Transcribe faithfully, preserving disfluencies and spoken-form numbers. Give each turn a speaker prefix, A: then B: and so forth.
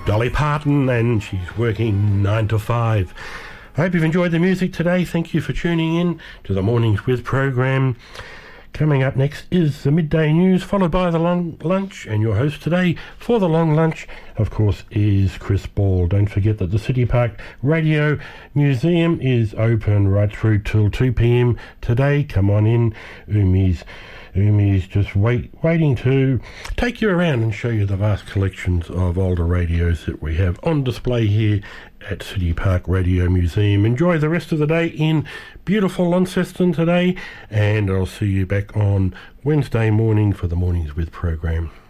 A: Dolly Parton, and she's working nine to five. I hope you've enjoyed the music today. Thank you for tuning in to the Mornings With program. Coming up next is the midday news, followed by the long lunch, and your host today for the long lunch, of course, is Chris Ball. Don't forget that the City Park Radio Museum is open right through till two p.m. today. Come on in. Umi's Umi's just wait, waiting to take you around and show you the vast collections of older radios that we have on display here at City Park Radio Museum. Enjoy the rest of the day in beautiful Launceston today, and I'll see you back on Wednesday morning for the Mornings With program.